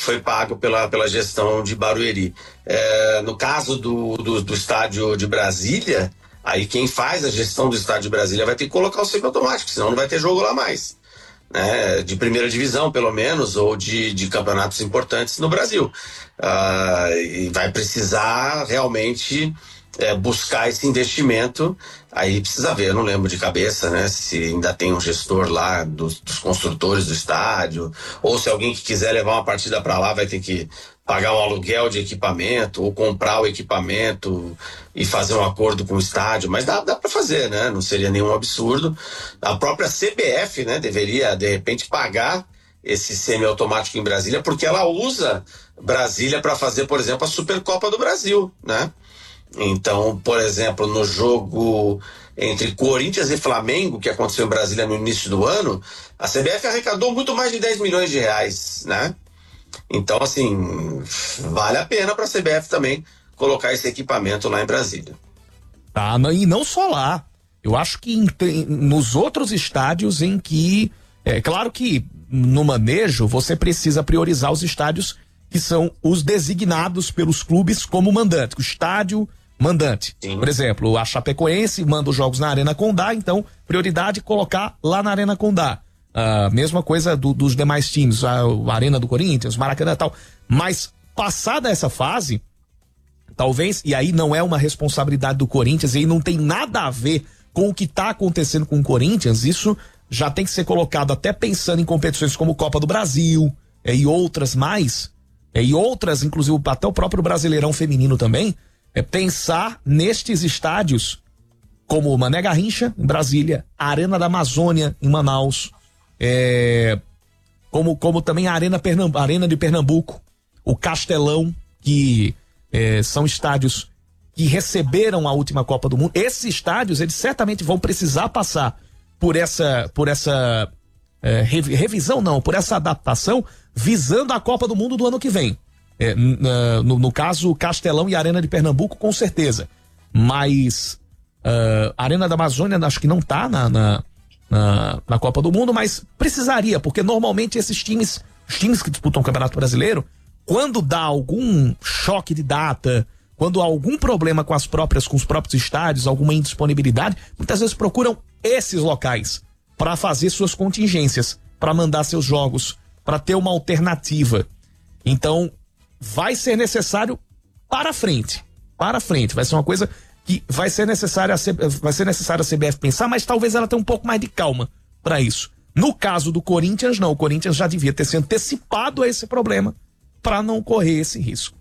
foi pago pela gestão de Barueri. No caso do estádio de Brasília, aí quem faz a gestão do estádio de Brasília vai ter que colocar o semiautomático, senão não vai ter jogo lá mais, né? De primeira divisão, pelo menos, ou de campeonatos importantes no Brasil. E vai precisar realmente buscar esse investimento. Aí precisa ver, eu não lembro de cabeça, né, se ainda tem um gestor lá dos construtores do estádio, ou se alguém que quiser levar uma partida para lá vai ter que pagar um aluguel de equipamento ou comprar o equipamento e fazer um acordo com o estádio, mas dá para fazer, né? Não seria nenhum absurdo. A própria CBF, né, deveria de repente pagar esse semiautomático em Brasília, porque ela usa Brasília para fazer, por exemplo, a Supercopa do Brasil, né? Então, por exemplo, no jogo entre Corinthians e Flamengo, que aconteceu em Brasília no início do ano, a CBF arrecadou muito mais de 10 milhões de reais, né? Então, assim, vale a pena para a CBF também colocar esse equipamento lá em Brasília. Tá, e não só lá. Eu acho que nos outros estádios em que... É claro que no manejo você precisa priorizar os estádios que são os designados pelos clubes como mandante, o estádio mandante. Sim. Por exemplo, a Chapecoense manda os jogos na Arena Condá, então prioridade colocar lá na Arena Condá. Mesma coisa dos demais times, a Arena do Corinthians, Maracanã e tal. Mas passada essa fase, talvez, e aí não é uma responsabilidade do Corinthians, e aí não tem nada a ver com o que está acontecendo com o Corinthians, isso já tem que ser colocado até pensando em competições como Copa do Brasil e outras mais, e outras, inclusive até o próprio Brasileirão Feminino também, pensar nestes estádios como o Mané Garrincha, em Brasília, a Arena da Amazônia, em Manaus, como também a Arena de Pernambuco, o Castelão, que são estádios que receberam a última Copa do Mundo. Esses estádios, eles certamente vão precisar passar por essa revisão, não, por essa adaptação, visando a Copa do Mundo do ano que vem. No caso, Castelão e a Arena de Pernambuco, com certeza. Mas a Arena da Amazônia acho que não tá na Copa do Mundo, mas precisaria, porque normalmente os times que disputam o Campeonato Brasileiro, quando dá algum choque de data, quando há algum problema com os próprios estádios, alguma indisponibilidade, muitas vezes procuram esses locais para fazer suas contingências, para mandar seus jogos, para ter uma alternativa. Então, vai ser necessário para frente. Vai ser uma coisa que vai ser necessário a CBF pensar, mas talvez ela tenha um pouco mais de calma para isso. No caso do Corinthians, não. O Corinthians já devia ter se antecipado a esse problema para não correr esse risco.